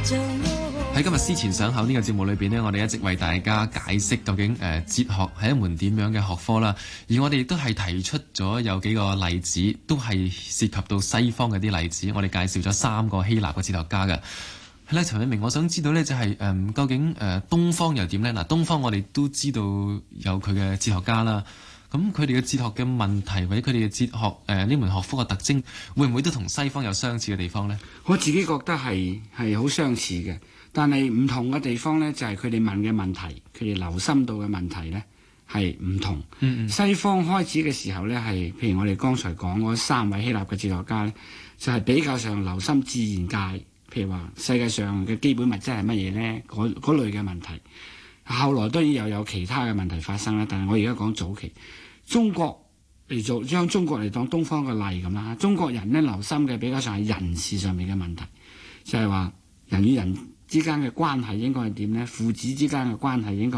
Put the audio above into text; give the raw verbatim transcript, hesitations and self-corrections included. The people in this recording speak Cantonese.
喺今日思前想後呢個節目裏邊呢，我哋一直為大家解釋究竟誒、呃、哲學係一門點樣嘅學科啦。而我哋亦都係提出咗有幾個例子，都係涉及到西方嘅啲例子。我哋介紹咗三個希臘嘅哲學家嘅。係啦，陳偉明，我想知道呢就係、是、誒、呃、究竟誒、呃、東方又點呢？嗱，東方我哋都知道有佢嘅哲學家啦。咁佢哋嘅哲學嘅問題或者佢哋嘅哲學誒呢、呃、門學科嘅特徵，會唔會都同西方有相似嘅地方呢？ 我自己覺得係係好相似嘅。但係唔同嘅地方呢，就係佢哋問嘅問題，佢哋留心到嘅問題呢係唔同。嗯嗯，西方開始嘅時候呢，係譬如我哋剛才講嗰三位希臘嘅哲學家呢，就係、是、比較上留心自然界，譬如話世界上嘅基本物質係乜嘢呢？嗰嗰類嘅問題。後來當然又有其他嘅問題發生啦。但係我而家講早期，中國嚟做將中國嚟當東方嘅例咁啦。中國人呢，留心嘅比較上係人事上面嘅問題，就係、是、話人與人之間嘅關係應該係點呢？父子之間嘅關係應該